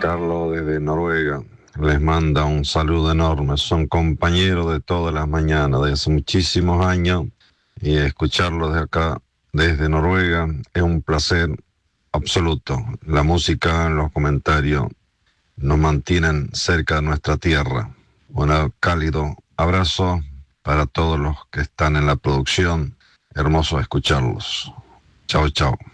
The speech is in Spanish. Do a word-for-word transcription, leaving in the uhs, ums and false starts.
Carlos desde Noruega les manda un saludo enorme. Son compañeros de todas las mañanas, de hace muchísimos años, y escucharlos de acá, desde Noruega, es un placer absoluto. La música, los comentarios, nos mantienen cerca de nuestra tierra. Un cálido abrazo para todos los que están en la producción. Hermoso escucharlos. Chao, chao.